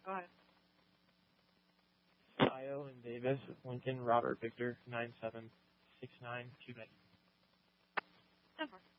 Go ahead. Io and Davis, Lincoln, Robert, Victor, 9769, Quebec. 10-4.